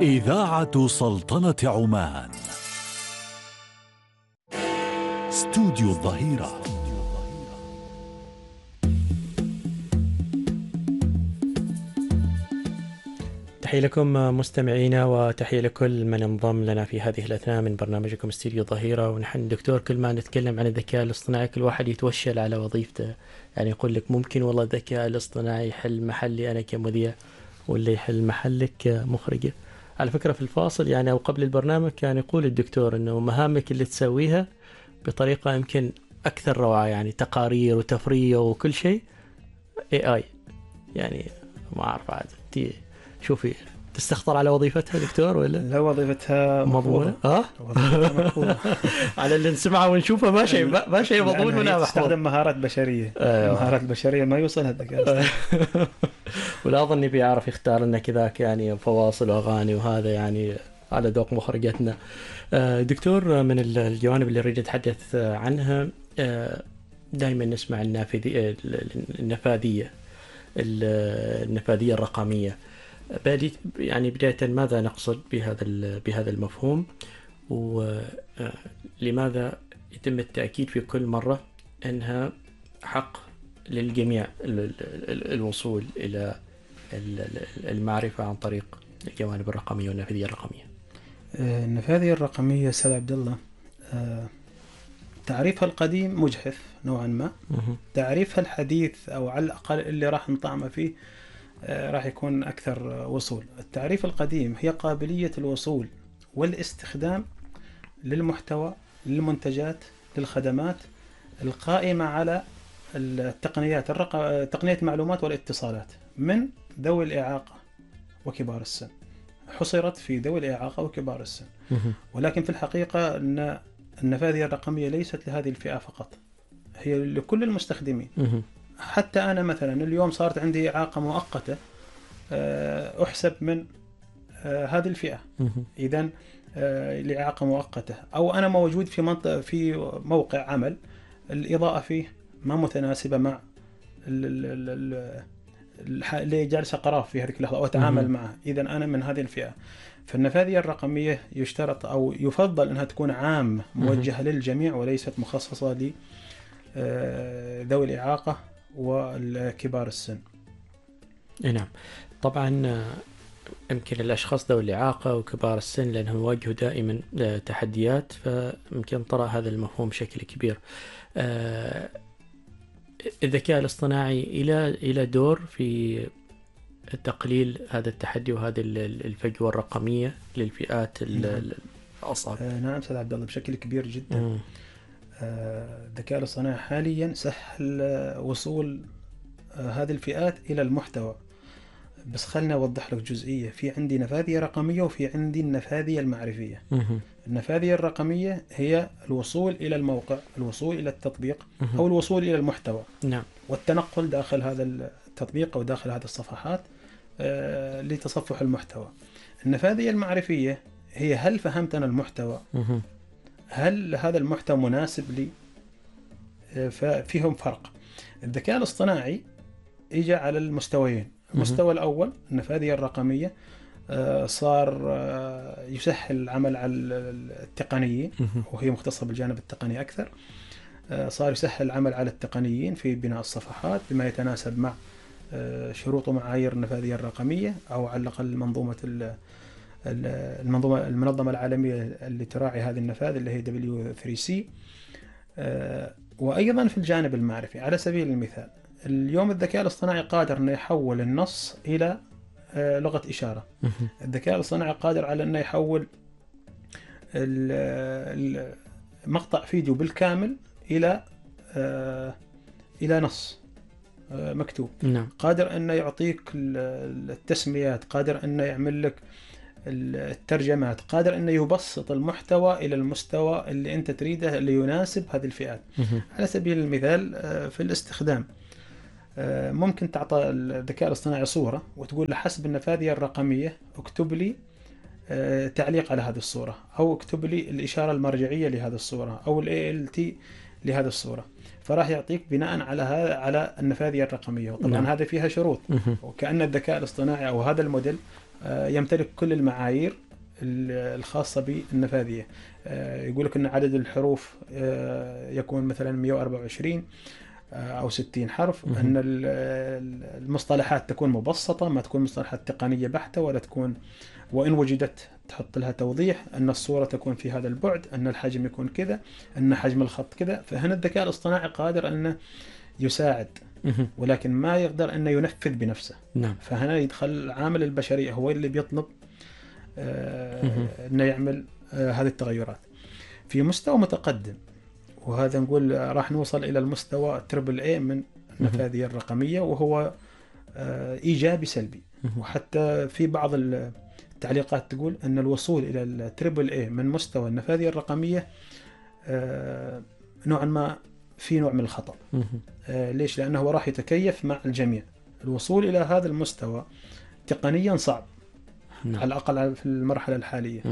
إذاعة سلطنة عمان. استوديو الظهيرة. تحية لكم مستمعينا، وتحية لكل من انضم لنا في هذه الأثناء من برنامجكم استوديو الظهيرة. ونحن دكتور كل ما نتكلم عن الذكاء الاصطناعي كل واحد يتوشل على وظيفته، يعني يقول لك ممكن والله الذكاء الاصطناعي يحل محلي أنا كمذيع، ولا يحل محلك كمخرجة. على فكرة في الفاصل يعني أو قبل البرنامج كان يقول الدكتور إنه مهامك اللي تسويها بطريقة يمكن أكثر روعة، يعني تقارير وتفرية وكل شيء AI. يعني ما أعرف عاد شوفي تستخطر على وظيفتها دكتور ولا لا؟ وظيفتها مضمونة. وظيفتها محفوظة. على اللي نسمعه ونشوفه ما شيء مضمون ولا محفوظ. تستخدم مهارات بشرية. مهارات بشرية ما يوصلها الذكاء. ولا أظني بيعرف يختار لنا كذاك يعني فواصل وأغاني، وهذا يعني على ذوق مخرجتنا. دكتور، من الجوانب اللي أريد أتحدث عنها دائما نسمع النفاذية الرقمية. يعني بداية ماذا نقصد بهذا المفهوم، ولماذا يتم التأكيد في كل مرة أنها حق للجميع الوصول إلى المعرفة عن طريق الجوانب الرقمية والنفاذية الرقمية؟ النفاذية الرقمية أستاذ عبد الله، تعريفها القديم مجحف نوعا ما. تعريفها الحديث أو على الأقل اللي راح نطعم فيه راح يكون أكثر وصول. التعريف القديم هي قابلية الوصول والاستخدام للمحتوى، للمنتجات، للخدمات القائمة على التقنيات تقنية المعلومات والاتصالات من ذوي الإعاقة وكبار السن. حصرت في ذوي الإعاقة وكبار السن، ولكن في الحقيقة أن النفاذية الرقمية ليست لهذه الفئة فقط، هي لكل المستخدمين. حتى أنا مثلا اليوم صارت عندي إعاقة مؤقتة أحسب من هذه الفئة. إذن الإعاقة مؤقتة، أو أنا موجود في موقع عمل الإضاءة فيه ما متناسبة مع اللي جالس أقرأ في هذه اللحظة وأتعامل معه، إذن أنا من هذه الفئة. فالنفاذية الرقمية يشترط أو يفضل أنها تكون عامة موجهة للجميع وليست مخصصة لذوي الإعاقة والكبار السن. نعم، طبعا يمكن الأشخاص ذوي الإعاقة وكبار السن لأنهم يواجهوا دائما تحديات، فيمكن طرأ هذا المفهوم بشكل كبير. الذكاء الاصطناعي إلى دور في تقليل هذا التحدي وهذه الفجوة الرقمية للفئات الأصعب. نعم أستاذ عبد الله، بشكل كبير جدا. الذكاء الاصطناعي حاليا سهل وصول هذه الفئات إلى المحتوى. بس خلنا أوضح لك جزئية. في عندي نفاذية رقمية وفي عندي النفاذية المعرفية. النفاذية الرقمية هي الوصول إلى الموقع، الوصول إلى التطبيق، أو الوصول إلى المحتوى. نعم. والتنقل داخل هذا التطبيق أو داخل هذه الصفحات لتصفح المحتوى. النفاذية المعرفية هي هل فهمت أنا المحتوى؟ هل هذا المحتوى مناسب لي؟ ففيهم فرق. الذكاء الاصطناعي إجا على المستويين. المستوى الأول النفاذية الرقمية صار يسهل العمل على التقنيين، وهي مختصة بالجانب التقني أكثر. صار يسهل العمل على التقنيين في بناء الصفحات بما يتناسب مع شروط ومعايير النفاذية الرقمية، أو على الأقل المنظمة العالمية اللي تراعي هذه النفاذ اللي هي W3C. وأيضا في الجانب المعرفي على سبيل المثال، اليوم الذكاء الاصطناعي قادر أن يحول النص إلى لغة إشارة. الذكاء الاصطناعي قادر على أن يحول مقطع فيديو بالكامل إلى نص مكتوب. نعم. قادر أن يعطيك التسميات، قادر أن يعمل لك الترجمات، قادر أن يبسط المحتوى إلى المستوى اللي أنت تريده اللي يناسب هذه الفئات. على سبيل المثال في الاستخدام ممكن تعطى الذكاء الاصطناعي صورة وتقول له حسب النفاذية الرقمية اكتب لي تعليق على هذه الصورة، أو اكتب لي الإشارة المرجعية لهذه الصورة، أو ALT لهذه الصورة. فراح يعطيك بناء على النفاذية الرقمية. وطبعا هذا فيها شروط، وكأن الذكاء الاصطناعي أو هذا الموديل يمتلك كل المعايير الخاصة بالنفاذية. يقول لك أن عدد الحروف يكون مثلا 124 أو 60 حرف، أن المصطلحات تكون مبسطة، ما تكون مصطلحات تقنية بحتة، ولا تكون وإن وجدت تحط لها توضيح، أن الصورة تكون في هذا البعد، أن الحجم يكون كذا، أن حجم الخط كذا. فهنا الذكاء الاصطناعي قادر أنه يساعد، ولكن ما يقدر أنه ينفذ بنفسه. نعم. فهنا يدخل العامل البشري، هو اللي بيطلب أنه يعمل هذه التغيرات في مستوى متقدم. وهذا نقول راح نوصل إلى المستوى تربل اي من النفاذية الرقمية، وهو إيجابي سلبي. وحتى في بعض التعليقات تقول أن الوصول إلى التربل اي من مستوى النفاذية الرقمية نوعا ما في نوع من الخطأ. ليش؟ لأنه راح يتكيف مع الجميع. الوصول إلى هذا المستوى تقنيا صعب، على الأقل في المرحلة الحالية.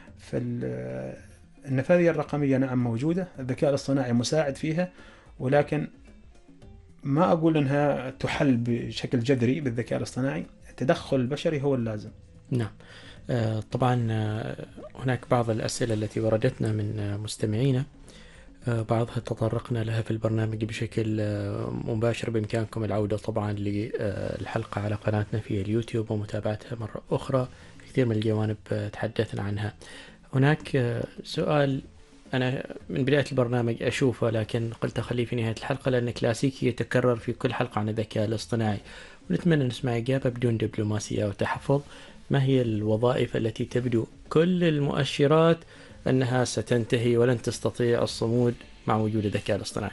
فالنفاذية الرقمية نعم موجودة، الذكاء الاصطناعي مساعد فيها، ولكن ما أقول أنها تحل بشكل جذري بالذكاء الاصطناعي. التدخل البشري هو اللازم. نعم. طبعا هناك بعض الأسئلة التي وردتنا من مستمعينا، بعضها تطرقنا لها في البرنامج بشكل مباشر. بإمكانكم العودة طبعا للحلقة على قناتنا في اليوتيوب ومتابعتها مرة أخرى. كثير من الجوانب تحدثنا عنها. هناك سؤال أنا من بداية البرنامج أشوفه، لكن قلت أخليه في نهاية الحلقة لأنه كلاسيكي يتكرر في كل حلقة عن الذكاء الاصطناعي، ونتمنى نسمع إجابة بدون دبلوماسية أو تحفظ. ما هي الوظائف التي تبدو كل المؤشرات أنها ستنتهي ولن تستطيع الصمود مع وجود الذكاء الاصطناعي؟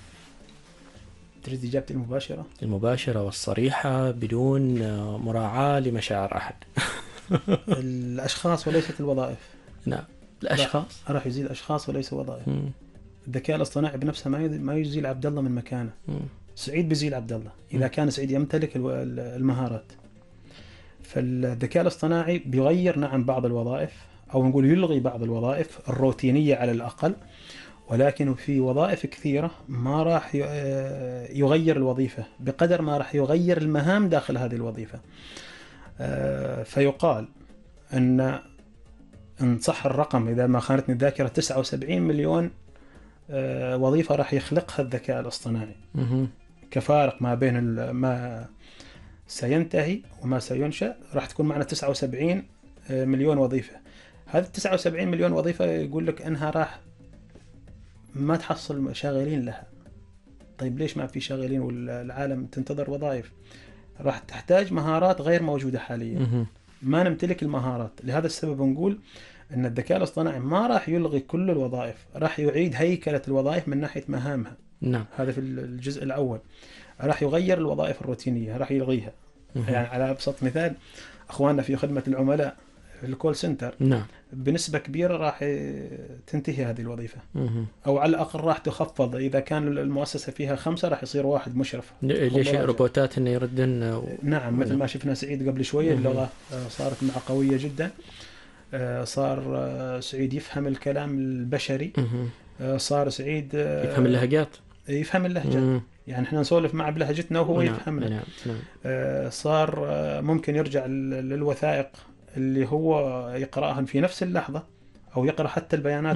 تريد إجابتي المباشرة؟ المباشرة والصريحة بدون مراعاة لمشاعر أحد. الأشخاص وليست الوظائف. نعم، الأشخاص. راح يزيد أشخاص وليس وظائف. الذكاء الاصطناعي بنفسه ما يزيل عبد الله من مكانه. سعيد بيزيل عبد الله إذا كان سعيد يمتلك المهارات. فالذكاء الاصطناعي بيغير نعم بعض الوظائف، أو نقول يلغي بعض الوظائف الروتينية على الأقل، ولكن في وظائف كثيرة ما راح يغير الوظيفة بقدر ما راح يغير المهام داخل هذه الوظيفة. فيقال أن صح الرقم إذا ما خانتني الذاكرة 79 مليون وظيفة راح يخلقها الذكاء الاصطناعي كفارق ما بين ما سينتهي وما سينشأ. راح تكون معنا 79 مليون وظيفة. هذه 79 مليون وظيفة يقول لك أنها راح ما تحصل شاغلين لها. طيب ليش ما في شاغلين والعالم تنتظر وظائف؟ راح تحتاج مهارات غير موجودة حاليا، ما نمتلك المهارات. لهذا السبب نقول أن الذكاء الاصطناعي ما راح يلغي كل الوظائف، راح يعيد هيكلة الوظائف من ناحية مهامها. نعم. هذا في الجزء الأول. راح يغير الوظائف الروتينية، راح يلغيها. يعني على أبسط مثال أخواننا في خدمة العملاء في الكول سنتر، نعم، بنسبة كبيرة راح تنتهي هذه الوظيفة، أو على الأقل راح تخفض. إذا كان المؤسسة فيها 5 راح يصير 1 مشرف. ليش روبوتات إنه يردن نعم، مثل ما شفنا سعيد قبل شوية اللغة صارت معه قوية جدا. صار سعيد يفهم الكلام البشري. صار سعيد يفهم اللهجات. يفهم اللهجات. يعني احنا نسولف معه بلهجتنا وهو يفهمنا. صار ممكن يرجع للوثائق اللي هو يقرأها في نفس اللحظة، أو يقرأ حتى البيانات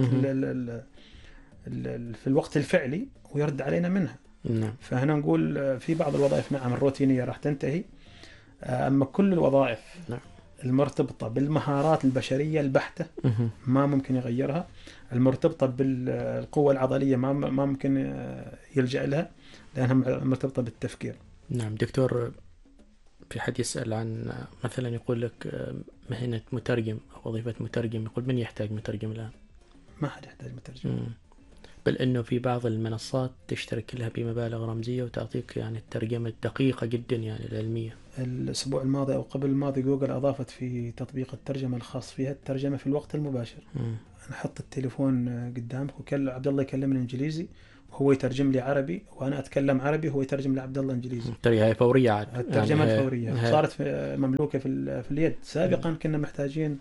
في الوقت الفعلي ويرد علينا منها. فهنا نقول في بعض الوظائف نعم الروتينية راح تنتهي، أما كل الوظائف المرتبطة بالمهارات البشرية البحتة ما ممكن يغيرها. المرتبطة بالقوة العضلية ما ممكن يلجأ لها لأنها مرتبطة بالتفكير. نعم دكتور، في حد يسأل عن مثلا يقول لك مهنة مترجم أو وظيفة مترجم، يقول من يحتاج مترجم الآن؟ ما حد يحتاج مترجم. بل إنه في بعض المنصات تشترك لها بمبالغ رمزية وتعطيك يعني الترجمة الدقيقة جدا يعني العلمية. الأسبوع الماضي أو قبل الماضي جوجل أضافت في تطبيق الترجمة الخاص فيها الترجمة في الوقت المباشر. أنا حط التليفون قدامك عبد الله يكلمني إنجليزي وهو يترجم لي عربي، وأنا أتكلم عربي وهو يترجم لعبد الله إنجليزي. هي فورية عاد. الترجمة يعني الفورية صارت مملوكة في اليد. سابقا كنا محتاجين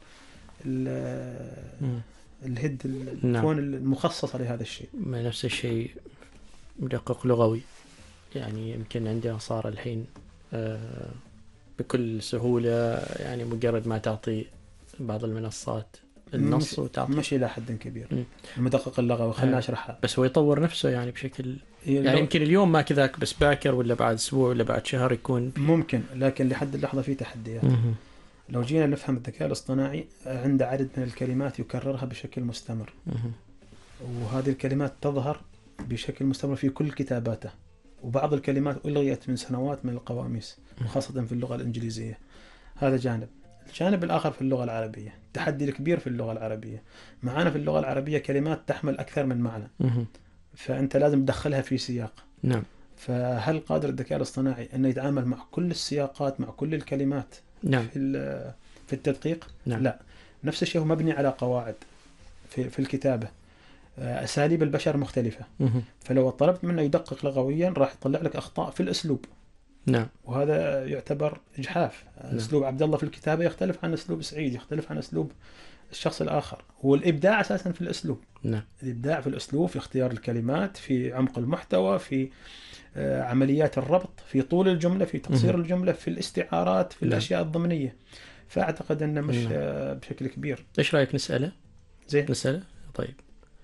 الهيد التليفون المخصصة لهذا الشيء. نفس الشيء مدقق لغوي، يعني يمكن عندنا صار الحين بكل سهولة، يعني مجرد ما تعطي بعض المنصات النص وتعطي مش إلى حد كبير. المدقق اللغوي خلنا أشرحها. بس هو يطور نفسه يعني بشكل يعني يمكن اليوم ما كذاك، بس باكر ولا بعد أسبوع ولا بعد شهر يكون ممكن، لكن لحد اللحظة في تحديات. لو جينا نفهم الذكاء الاصطناعي عنده عدد من الكلمات يكررها بشكل مستمر، وهذه الكلمات تظهر بشكل مستمر في كل كتاباته، وبعض الكلمات ألغيت من سنوات من القواميس، وخاصة في اللغة الإنجليزية. هذا جانب. الجانب الآخر في اللغة العربية، التحدي الكبير في اللغة العربية، معانا في اللغة العربية كلمات تحمل أكثر من معنى، فأنت لازم تدخلها في سياق. نعم. فهل قادر الذكاء الاصطناعي أنه يتعامل مع كل السياقات، مع كل الكلمات نعم. في التدقيق؟ نعم. لا. نفس الشيء هو مبني على قواعد في الكتابة، أساليب البشر مختلفة. فلو طلبت منه يدقق لغويا راح يطلع لك أخطاء في الأسلوب. نعم. وهذا يعتبر إجحاف. أسلوب عبد الله في الكتابة يختلف عن أسلوب سعيد، يختلف عن أسلوب الشخص الآخر. هو الإبداع أساسا في الأسلوب. نعم. الإبداع في الأسلوب، في اختيار الكلمات، في عمق المحتوى، في عمليات الربط، في طول الجملة، في تقصير الجملة، في الاستعارات، في الأشياء الضمنية. فأعتقد أنه مش بشكل كبير. إيش رأيك نسأله؟ زين. نسأله. طيب،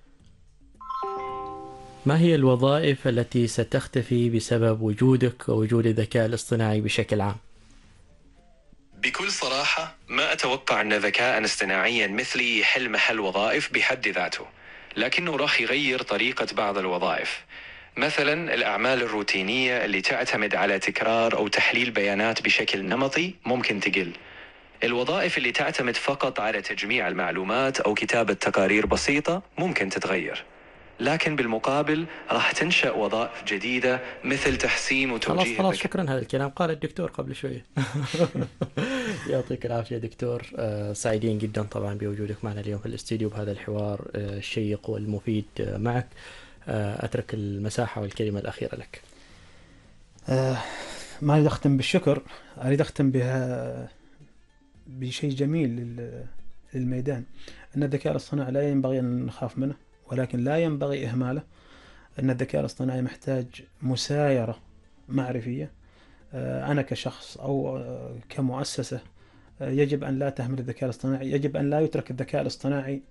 ما هي الوظائف التي ستختفي بسبب وجودك ووجود الذكاء الاصطناعي بشكل عام؟ بكل صراحة ما أتوقع أن ذكاء اصطناعيا مثلي يحل محل وظائف بحد ذاته، لكنه راح يغير طريقة بعض الوظائف. مثلا الأعمال الروتينية اللي تعتمد على تكرار أو تحليل بيانات بشكل نمطي ممكن تقل. الوظائف اللي تعتمد فقط على تجميع المعلومات أو كتابة تقارير بسيطة ممكن تتغير، لكن بالمقابل راح تنشأ وظائف جديدة مثل تحسين وتوجيه. خلاص شكرا، هذا الكلام قال الدكتور قبل شوية. يعطيك العافية دكتور. سعيدين جدا طبعا بوجودك معنا اليوم في الاستديو بهذا الحوار الشيق والمفيد معك. أترك المساحة والكلمة الأخيرة لك. ما أريد أختم بالشكر، أريد أختم بشيء جميل للميدان. أن الذكاء الاصطناعي لا ينبغي أن نخاف منه، ولكن لا ينبغي إهماله. أن الذكاء الاصطناعي محتاج مسايرة معرفية. أنا كشخص أو كمؤسسة يجب أن لا تهمل الذكاء الاصطناعي، يجب أن لا يترك الذكاء الاصطناعي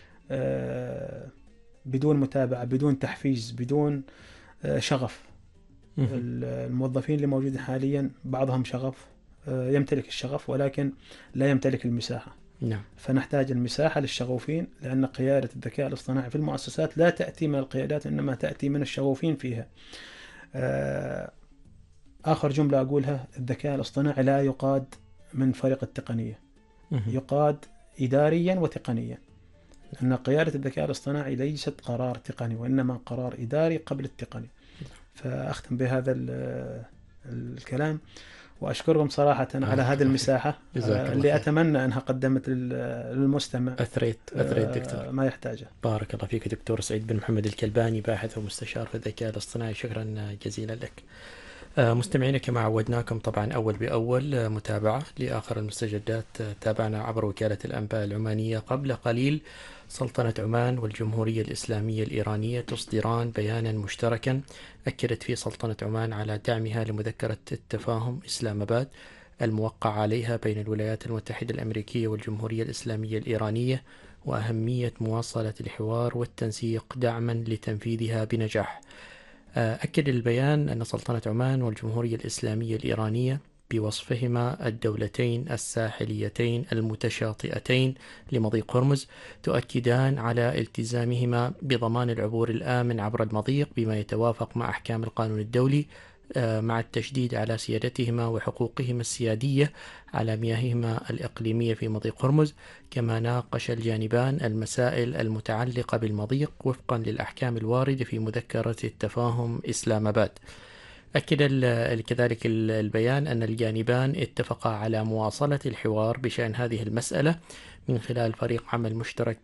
بدون متابعة، بدون تحفيز، بدون شغف. الموظفين اللي موجودين حاليا بعضهم شغف، يمتلك الشغف ولكن لا يمتلك المساحة. نعم. فنحتاج المساحة للشغوفين، لأن قيادة الذكاء الاصطناعي في المؤسسات لا تأتي من القيادات، إنما تأتي من الشغوفين فيها. آخر جملة أقولها: الذكاء الاصطناعي لا يقاد من فريق التقنية، يقاد إداريا وتقنيا. أن قيادة الذكاء الاصطناعي ليست قرار تقني، وإنما قرار إداري قبل التقني. فأختم بهذا الكلام، وأشكركم صراحة على هذه المساحة اللي أتمنى أنها قدمت للمستمع أثريت دكتور ما يحتاجه. بارك الله فيك دكتور سعيد بن محمد الكلباني، باحث ومستشار في الذكاء الاصطناعي. شكرا جزيلا لك. مستمعينا كما عودناكم طبعا أول بأول متابعة لآخر المستجدات. تابعنا عبر وكالة الأنباء العمانية قبل قليل سلطنة عمان والجمهورية الإسلامية الإيرانية تصدران بيانا مشتركا أكدت فيه سلطنة عمان على دعمها لمذكرة التفاهم إسلام آباد الموقع عليها بين الولايات المتحدة الأمريكية والجمهورية الإسلامية الإيرانية، وأهمية مواصلة الحوار والتنسيق دعما لتنفيذها بنجاح. أكد البيان أن سلطنة عمان والجمهورية الإسلامية الإيرانية بوصفهما الدولتين الساحليتين المتشاطئتين لمضيق هرمز تؤكدان على التزامهما بضمان العبور الآمن عبر المضيق بما يتوافق مع أحكام القانون الدولي، مع التشديد على سيادتهما وحقوقهما السيادية على مياههما الإقليمية في مضيق هرمز. كما ناقش الجانبان المسائل المتعلقة بالمضيق وفقا للأحكام الواردة في مذكرة التفاهم إسلام آباد. أكد كذلك البيان أن الجانبان اتفقا على مواصلة الحوار بشأن هذه المسألة من خلال فريق عمل مشترك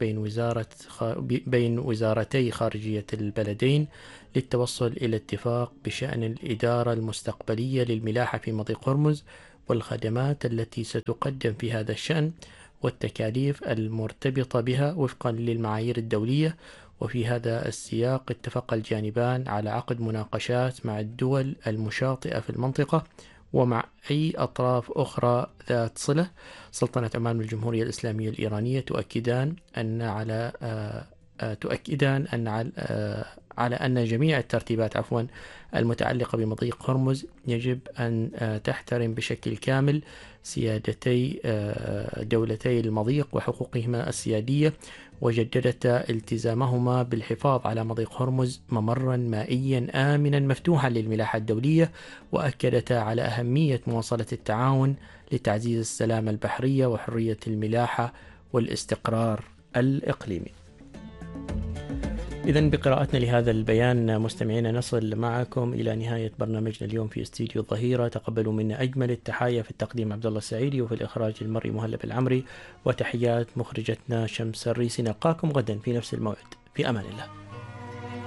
بين وزارتي خارجية البلدين للتوصل إلى اتفاق بشأن الإدارة المستقبلية للملاحة في مضيق هرمز والخدمات التي ستقدم في هذا الشأن والتكاليف المرتبطة بها وفقا للمعايير الدولية. وفي هذا السياق اتفق الجانبان على عقد مناقشات مع الدول المشاطئة في المنطقة ومع أي أطراف أخرى ذات صلة. سلطنة عمان والجمهورية الإسلامية الإيرانية تؤكدان على أن جميع الترتيبات المتعلقة بمضيق هرمز يجب أن تحترم بشكل كامل سيادتي دولتي المضيق وحقوقهما السيادية، وجددتا التزامهما بالحفاظ على مضيق هرمز ممرا مائيا آمنا مفتوحا للملاحة الدولية، وأكدتا على أهمية مواصلة التعاون لتعزيز السلامة البحرية وحرية الملاحة والاستقرار الإقليمي. إذن بقراءتنا لهذا البيان مستمعينا نصل معكم إلى نهاية برنامجنا اليوم في استديو الظهيرة. تقبلوا منا أجمل التحايا، في التقديم عبد الله السعيدي، وفي الإخراج المرئي مهلب العمري، وتحيات مخرجتنا شمس الريسي. نلقاكم غدا في نفس الموعد، في أمان الله.